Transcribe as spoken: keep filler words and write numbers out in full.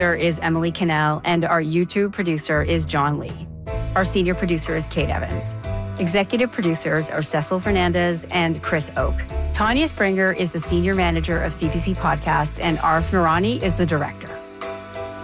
is Emily Cannell, and our YouTube producer is John Lee. Our senior producer is Kate Evans. Executive producers are Cecil Fernandez and Chris Oak. Tanya Springer is the senior manager of C P C Podcasts, and Arif Noorani is the director.